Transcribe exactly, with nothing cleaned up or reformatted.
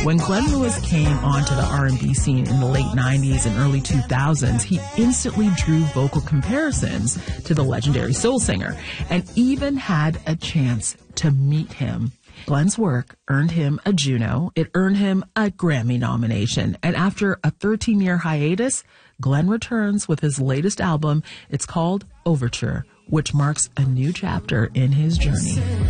When Glenn Lewis came onto the R and B scene in the late nineties and early two thousands, he instantly drew vocal comparisons to the legendary soul singer and even had a chance to meet him. Glenn's work earned him a Juno. It earned him a Grammy nomination. And after a thirteen-year hiatus, Glenn returns with his latest album. It's called Overture, which marks a new chapter in his journey.